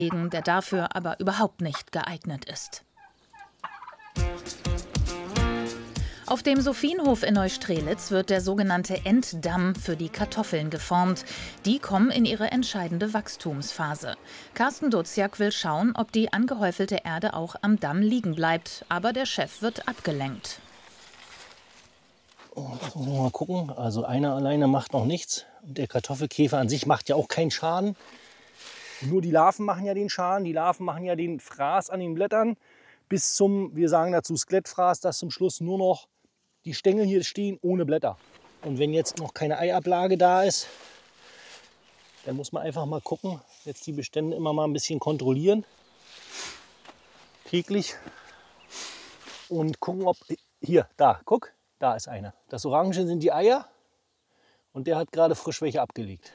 der dafür aber überhaupt nicht geeignet ist. Auf dem Sophienhof in Neustrelitz wird der sogenannte Enddamm für die Kartoffeln geformt. Die kommen in ihre entscheidende Wachstumsphase. Carsten Duziak will schauen, ob die angehäufelte Erde auch am Damm liegen bleibt. Aber der Chef wird abgelenkt. Jetzt müssen wir mal gucken. Also einer alleine macht noch nichts. Der Kartoffelkäfer an sich macht ja auch keinen Schaden. Nur die Larven machen ja den Schaden. Die Larven machen ja den Fraß an den Blättern. Bis zum, wir sagen dazu Skelettfraß, dass zum Schluss nur noch die Stängel hier stehen ohne Blätter. Und wenn jetzt noch keine Eiablage da ist, dann muss man einfach mal gucken, jetzt die Bestände immer mal ein bisschen kontrollieren, täglich, und gucken, ob, hier, da, guck, da ist einer. Das Orange sind die Eier und der hat gerade frisch welche abgelegt.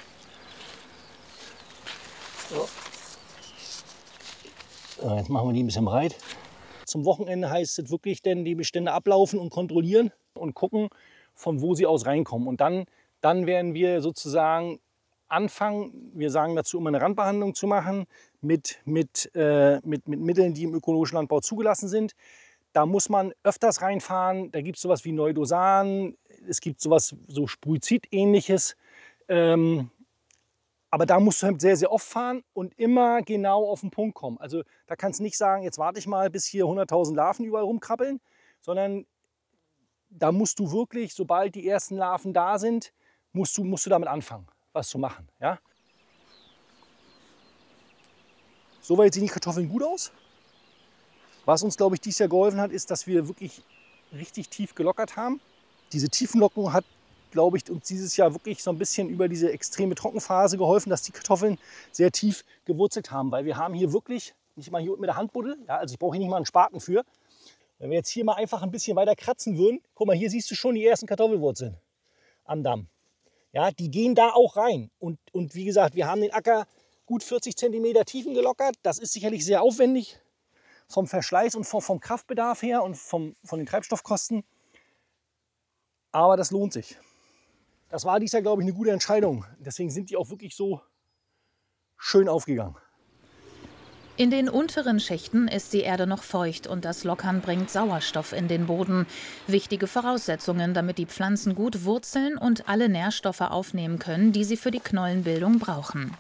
So. So, jetzt machen wir die ein bisschen breit. Zum Wochenende heißt es wirklich, denn die Bestände ablaufen und kontrollieren und gucken, von wo sie aus reinkommen. Und dann werden wir sozusagen anfangen, wir sagen dazu immer eine Randbehandlung zu machen mit Mitteln, die im ökologischen Landbau zugelassen sind. Da muss man öfters reinfahren. Da gibt es sowas wie Neudosan, es gibt sowas so Sprühzid-ähnliches. Aber da musst du halt sehr, sehr oft fahren und immer genau auf den Punkt kommen. Also da kannst du nicht sagen, jetzt warte ich mal, bis hier 100.000 Larven überall rumkrabbeln, sondern da musst du wirklich, sobald die ersten Larven da sind, musst du damit anfangen, was zu machen. Ja? Soweit sehen die Kartoffeln gut aus. Was uns, glaube ich, dieses Jahr geholfen hat, ist, dass wir wirklich richtig tief gelockert haben. Diese Tiefenlockung hat, glaube ich, uns dieses Jahr wirklich so ein bisschen über diese extreme Trockenphase geholfen, dass die Kartoffeln sehr tief gewurzelt haben. Weil wir haben hier wirklich, nicht mal hier mit der Handbuddel, ja, also ich brauche hier nicht mal einen Spaten für. Wenn wir jetzt hier mal einfach ein bisschen weiter kratzen würden, guck mal, hier siehst du schon die ersten Kartoffelwurzeln am Damm. Ja, die gehen da auch rein. Und wie gesagt, wir haben den Acker gut 40 cm Tiefen gelockert. Das ist sicherlich sehr aufwendig vom Verschleiß und vom Kraftbedarf her und von den Treibstoffkosten. Aber das lohnt sich. Das war dieses Jahr, glaube ich, eine gute Entscheidung. Deswegen sind die auch wirklich so schön aufgegangen. In den unteren Schichten ist die Erde noch feucht und das Lockern bringt Sauerstoff in den Boden. Wichtige Voraussetzungen, damit die Pflanzen gut wurzeln und alle Nährstoffe aufnehmen können, die sie für die Knollenbildung brauchen.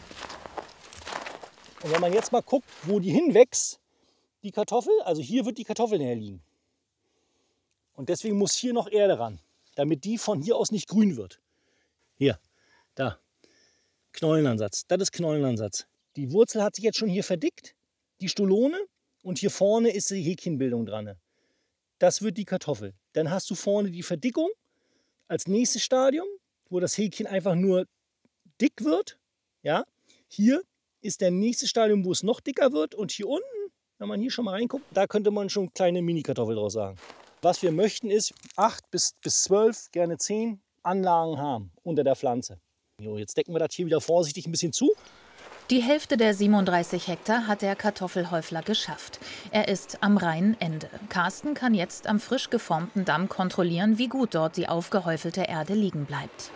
Und wenn man jetzt mal guckt, wo die hinwächst, die Kartoffel, also hier wird die Kartoffel näher liegen. Und deswegen muss hier noch Erde ran, damit die von hier aus nicht grün wird. Hier, da, Knollenansatz, das ist Knollenansatz. Die Wurzel hat sich jetzt schon hier verdickt, die Stolone, und hier vorne ist die Häkchenbildung dran. Das wird die Kartoffel. Dann hast du vorne die Verdickung als nächstes Stadium, wo das Häkchen einfach nur dick wird. Ja? Hier ist der nächste Stadium, wo es noch dicker wird, und hier unten, wenn man hier schon mal reinguckt, da könnte man schon kleine Mini-Kartoffel draus sagen. Was wir möchten ist 8 bis 12, gerne 10 Anlagen haben unter der Pflanze. Jo, jetzt decken wir das hier wieder vorsichtig ein bisschen zu. Die Hälfte der 37 Hektar hat der Kartoffelhäufler geschafft. Er ist am Rheinende. Carsten kann jetzt am frisch geformten Damm kontrollieren, wie gut dort die aufgehäufelte Erde liegen bleibt.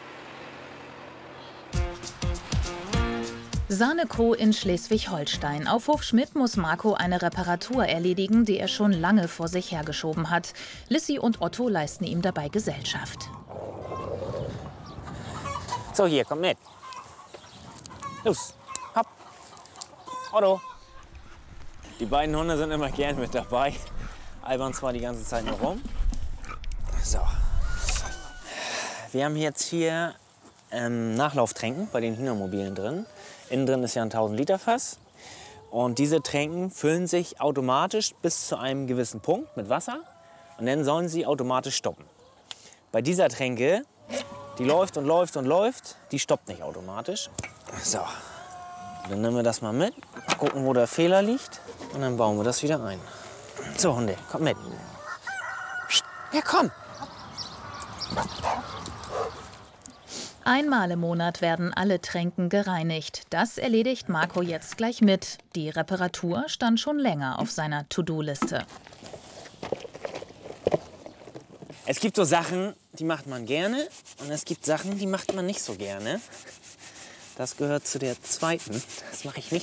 Sanekow in Schleswig-Holstein. Auf Hof Schmidt muss Marco eine Reparatur erledigen, die er schon lange vor sich hergeschoben hat. Lissi und Otto leisten ihm dabei Gesellschaft. So, hier, komm mit. Los, hopp. Otto. Die beiden Hunde sind immer gern mit dabei. Albern zwar die ganze Zeit nur rum. So. Wir haben jetzt hier Nachlauftränken bei den Hühnermobilen drin. Innen drin ist ja ein 1000-Liter-Fass. Und diese Tränken füllen sich automatisch bis zu einem gewissen Punkt mit Wasser. Und dann sollen sie automatisch stoppen. Bei dieser Tränke, die läuft und läuft und läuft, die stoppt nicht automatisch. So, dann nehmen wir das mal mit, gucken, wo der Fehler liegt, und dann bauen wir das wieder ein. So, Hunde, kommt mit. Ja, komm. Einmal im Monat werden alle Tränken gereinigt. Das erledigt Marco jetzt gleich mit. Die Reparatur stand schon länger auf seiner To-Do-Liste. Es gibt so Sachen, die macht man gerne, und es gibt Sachen, die macht man nicht so gerne. Das gehört zu der zweiten. Das mache ich nicht